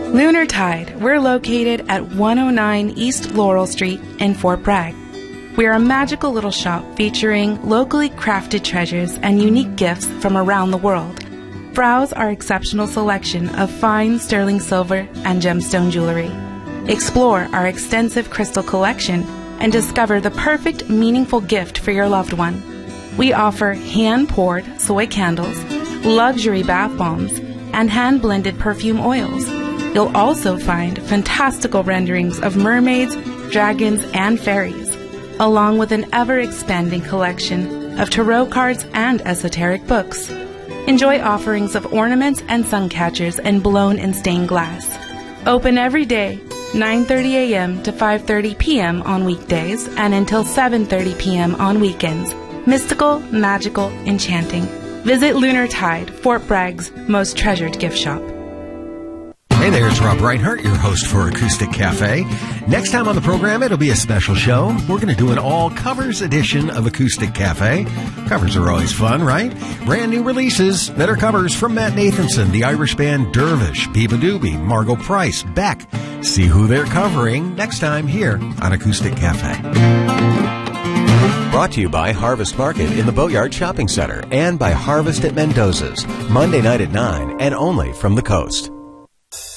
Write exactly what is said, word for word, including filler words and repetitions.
Lunar Tide. We're located at one oh nine East Laurel Street in Fort Bragg. We're a magical little shop featuring locally crafted treasures and unique gifts from around the world. Browse our exceptional selection of fine sterling silver and gemstone jewelry. Explore our extensive crystal collection and discover the perfect, meaningful gift for your loved one. We offer hand-poured soy candles, luxury bath bombs, and hand-blended perfume oils. You'll also find fantastical renderings of mermaids, dragons, and fairies, along with an ever-expanding collection of tarot cards and esoteric books. Enjoy offerings of ornaments and sun catchers in blown and stained glass. Open every day, nine thirty a.m. to five thirty p.m. on weekdays and until seven thirty p.m. on weekends. Mystical, magical, enchanting. Visit Lunar Tide, Fort Bragg's most treasured gift shop. Hey there, it's Rob Reinhardt, your host for Acoustic Cafe. Next time on the program, it'll be a special show. We're going to do an all-covers edition of Acoustic Cafe. Covers are always fun, right? Brand new releases that are covers from Matt Nathanson, the Irish band Dervish, Biba Doobie, Margot Price, Beck. See who they're covering next time here on Acoustic Cafe. Brought to you by Harvest Market in the Boatyard Shopping Center and by Harvest at Mendoza's, Monday night at nine and only from the coast.